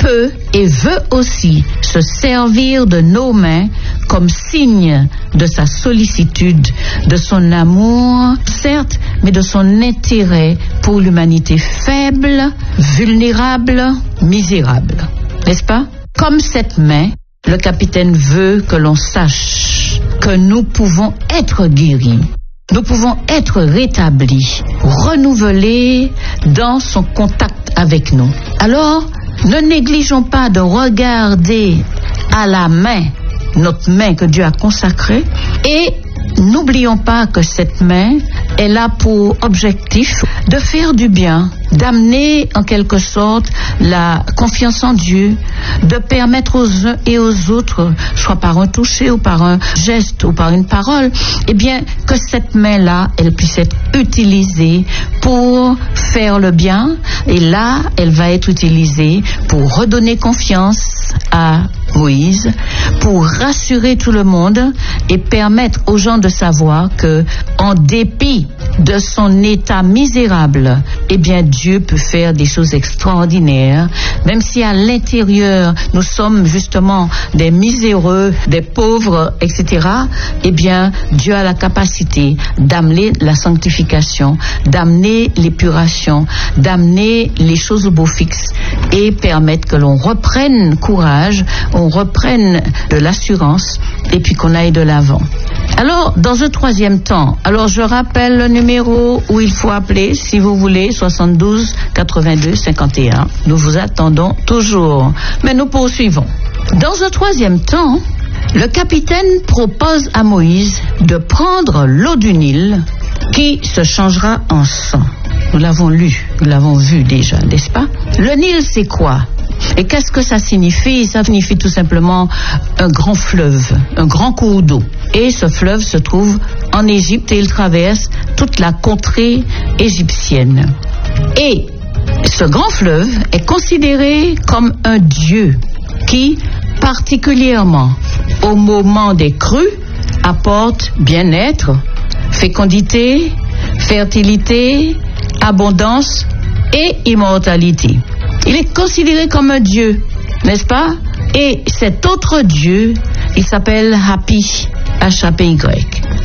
peut et veut aussi se servir de nos mains comme signe de sa sollicitude, de son amour, certes, mais de son intérêt pour l'humanité faible, vulnérable, misérable. N'est-ce pas? Comme cette main, le capitaine veut que l'on sache que nous pouvons être guéris. Nous pouvons être rétablis, renouvelés dans son contact avec nous. Alors, ne négligeons pas de regarder à la main, notre main que Dieu a consacrée, et n'oublions pas que cette main est là pour objectif de faire du bien, d'amener en quelque sorte la confiance en Dieu, de permettre aux uns et aux autres, soit par un toucher ou par un geste ou par une parole, eh bien que cette main-là, elle puisse être utilisée pour faire le bien, et là, elle va être utilisée pour redonner confiance à Moïse, pour rassurer tout le monde et permettre aux gens de savoir que, en dépit de son état misérable, eh bien Dieu peut faire des choses extraordinaires, même si à l'intérieur nous sommes justement des miséreux, des pauvres, etc. Eh bien Dieu a la capacité d'amener la sanctification, d'amener l'épuration, d'amener les choses au beau fixe et permettre que l'on reprenne courage, on reprenne de l'assurance et puis qu'on aille de l'avant. Alors, dans un troisième temps, alors je rappelle le numéro où il faut appeler, si vous voulez, 72 82 51. Nous vous attendons toujours, mais nous poursuivons. Dans un troisième temps, le capitaine propose à Moïse de prendre l'eau du Nil qui se changera en sang. Nous l'avons lu, nous l'avons vu déjà, n'est-ce pas? Le Nil, c'est quoi? Et qu'est-ce que ça signifie? Ça signifie tout simplement un grand fleuve, un grand cours d'eau. Et ce fleuve se trouve en Égypte et il traverse toute la contrée égyptienne. Et ce grand fleuve est considéré comme un dieu qui, particulièrement au moment des crues, apporte bien-être, fécondité, fertilité, abondance et immortalité. Il est considéré comme un dieu, n'est-ce pas? Et cet autre dieu, il s'appelle Hapi, H-A-P-Y.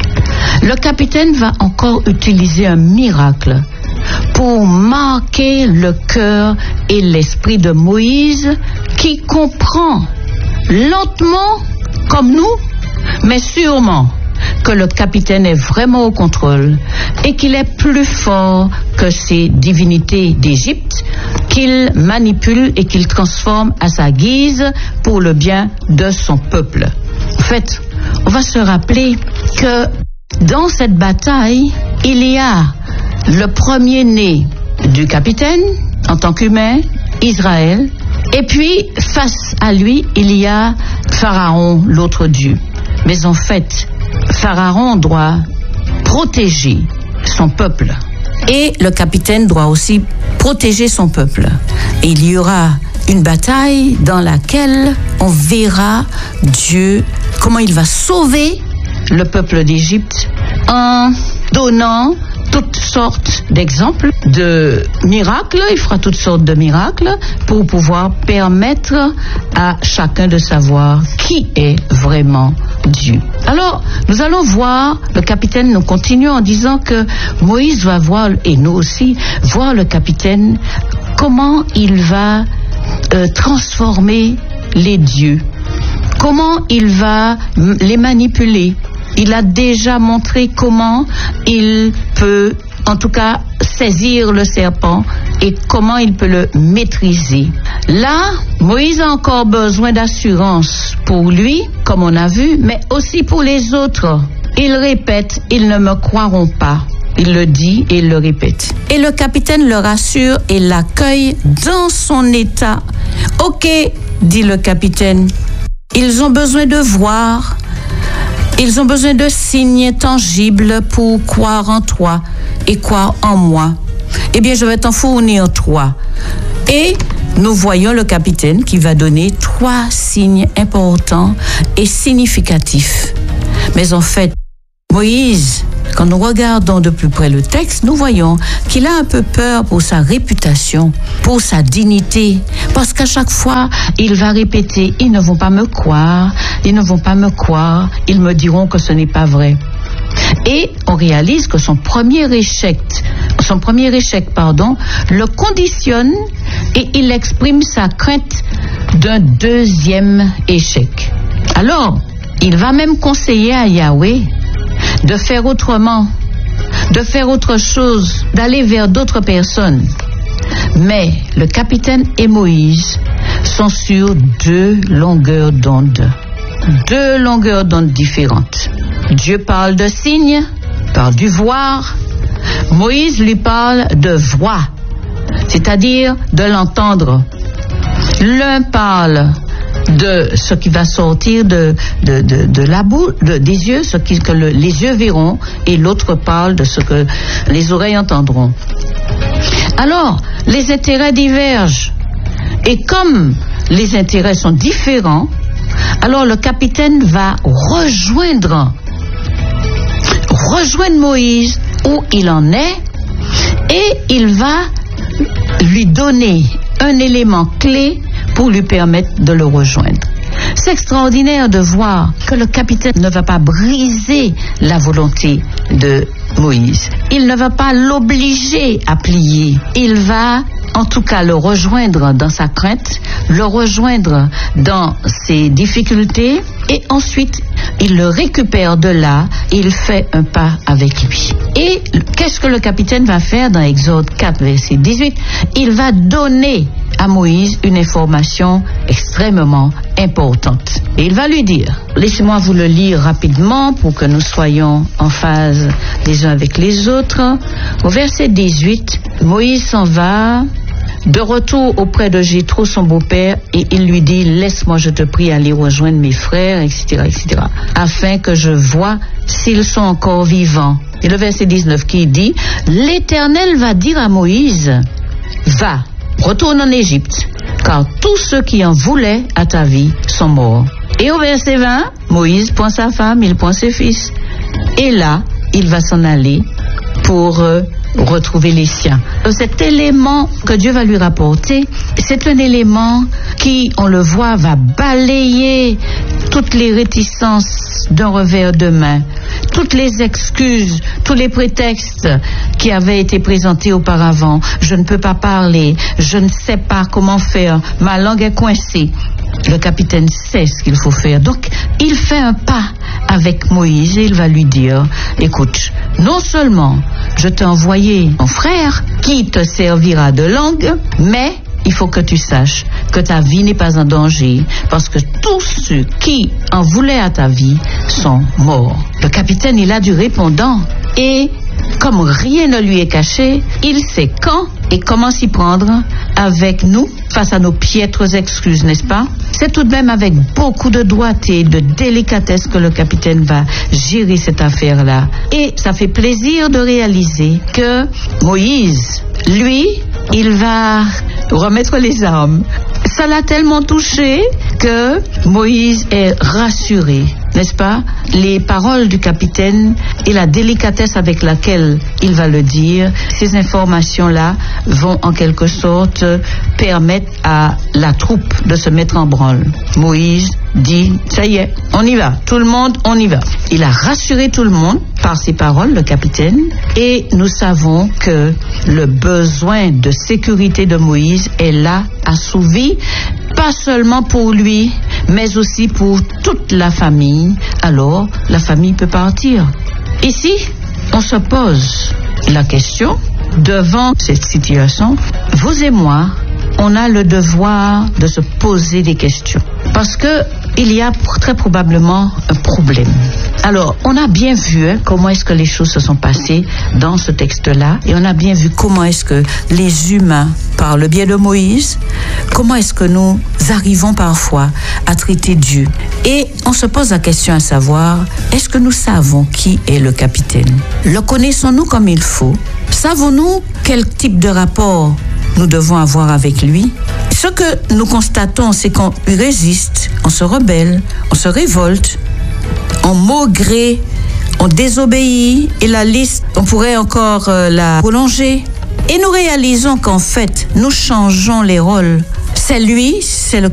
Le capitaine va encore utiliser un miracle pour marquer le cœur et l'esprit de Moïse, qui comprend lentement, comme nous, mais sûrement, que le capitaine est vraiment au contrôle et qu'il est plus fort que ces divinités d'Égypte qu'il manipule et qu'il transforme à sa guise pour le bien de son peuple. En fait, on va se rappeler que dans cette bataille, il y a le premier-né du capitaine en tant qu'humain, Israël, et puis face à lui, il y a Pharaon, l'autre dieu. Mais en fait, Pharaon doit protéger son peuple. Et le capitaine doit aussi protéger son peuple. Et il y aura une bataille dans laquelle on verra Dieu, comment il va sauver le peuple d'Égypte en donnant toutes sortes d'exemples de miracles. Il fera toutes sortes de miracles pour pouvoir permettre à chacun de savoir qui est vraiment Dieu. Alors, nous allons voir, le capitaine nous continue en disant que Moïse va voir, et nous aussi, voir le capitaine, comment il va transformer les dieux, comment il va les manipuler. Il a déjà montré comment il peut, en tout cas, saisir le serpent et comment il peut le maîtriser. Là, Moïse a encore besoin d'assurance pour lui, comme on a vu, mais aussi pour les autres. Il répète, ils ne me croiront pas. Il le dit et il le répète. Et le capitaine le rassure et l'accueille dans son état. Ok, dit le capitaine, ils ont besoin de voir. Ils ont besoin de signes tangibles pour croire en toi et croire en moi. Eh bien, je vais t'en fournir 3. Et nous voyons le capitaine qui va donner 3 signes importants et significatifs. Mais en fait, Moïse, quand nous regardons de plus près le texte, nous voyons qu'il a un peu peur pour sa réputation, pour sa dignité, parce qu'à chaque fois, il va répéter « Ils ne vont pas me croire, ils ne vont pas me croire, ils me diront que ce n'est pas vrai ». Et on réalise que son premier échec, le conditionne et il exprime sa crainte d'un deuxième échec. Alors, il va même conseiller à Yahweh de faire autrement, de faire autre chose, d'aller vers d'autres personnes. Mais le capitaine et Moïse sont sur deux longueurs d'onde différentes. Dieu parle de signes, parle du voir. Moïse lui parle de voix, c'est-à-dire de l'entendre. L'un parle de ce qui va sortir de la bouche, des yeux, que les yeux verront, et l'autre parle de ce que les oreilles entendront. Alors, les intérêts divergent. Et comme les intérêts sont différents, alors le capitaine va rejoindre Moïse où il en est, et il va lui donner un élément clé pour lui permettre de le rejoindre. C'est extraordinaire de voir que le capitaine ne va pas briser la volonté de Moïse. Il ne va pas l'obliger à plier. Il va en tout cas le rejoindre dans sa crainte, le rejoindre dans ses difficultés, et ensuite il le récupère de là et il fait un pas avec lui. Et qu'est-ce que le capitaine va faire dans Exode 4, verset 18? Il va donner à Moïse une information extrêmement importante. Et il va lui dire, laissez-moi vous le lire rapidement pour que nous soyons en phase les uns avec les autres. Au verset 18, Moïse s'en va de retour auprès de Jéthro, son beau-père, et il lui dit, laisse-moi, je te prie, aller rejoindre mes frères, etc., afin que je vois s'ils sont encore vivants. Et le verset 19 qui dit, l'Éternel va dire à Moïse, va, retourne en Égypte, car tous ceux qui en voulaient à ta vie sont morts. Et au verset 20, Moïse prend sa femme, il prend ses fils, et là, il va s'en aller pour retrouver les siens. Cet élément que Dieu va lui rapporter, c'est un élément qui, on le voit, va balayer toutes les réticences d'un revers de main, toutes les excuses, tous les prétextes qui avaient été présentés auparavant. Je ne peux pas parler, je ne sais pas comment faire, ma langue est coincée. Le capitaine sait ce qu'il faut faire. Donc, il fait un pas avec Moïse et il va lui dire, écoute, non seulement je t'ai envoyé mon frère qui te servira de langue, mais il faut que tu saches que ta vie n'est pas en danger, parce que tous ceux qui en voulaient à ta vie sont morts. Le capitaine, il a du répondant, et comme rien ne lui est caché, il sait quand et comment s'y prendre avec nous face à nos piètres excuses, n'est-ce pas? C'est tout de même avec beaucoup de doigté, de délicatesse que le capitaine va gérer cette affaire-là. Et ça fait plaisir de réaliser que Moïse, lui, il va remettre les armes. Ça l'a tellement touché que Moïse est rassuré, n'est-ce pas? Les paroles du capitaine et la délicatesse avec laquelle il va le dire, ces informations-là vont en quelque sorte permettre à la troupe de se mettre en branle. Moïse dit, ça y est, on y va, tout le monde, on y va. Il a rassuré tout le monde par ses paroles, le capitaine, et nous savons que le besoin de sécurité de Moïse est là, assouvi, pas seulement pour lui, mais aussi pour toute la famille. Alors, la famille peut partir. Ici, on se pose la question, devant cette situation, vous et moi, on a le devoir de se poser des questions. Parce que il y a très probablement un problème. Alors, on a bien vu comment est-ce que les choses se sont passées dans ce texte-là, et on a bien vu comment est-ce que les humains, par le biais de Moïse, comment est-ce que nous arrivons parfois à traiter Dieu. Et on se pose la question à savoir, est-ce que nous savons qui est le capitaine? Le connaissons-nous comme il faut? Savons-nous quel type de rapport nous devons avoir avec lui? Ce que nous constatons, c'est qu'on résiste, on se rebelle, on se révolte, on maugré, on désobéit et la liste, on pourrait encore la prolonger. Et nous réalisons qu'en fait, nous changeons les rôles. C'est lui, c'est le